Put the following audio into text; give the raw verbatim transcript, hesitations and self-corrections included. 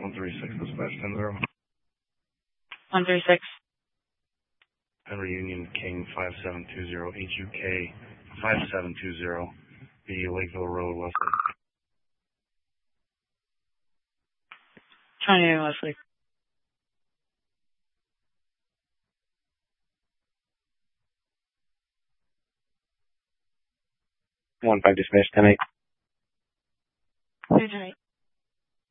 one three six, dispatch ten zero. one three six. Henry Union King five seven two zero, H U K five seven two zero, B Lakeville Road, Westlake. twenty-eight Westlake. one five dispatch ten eight. two ten eight.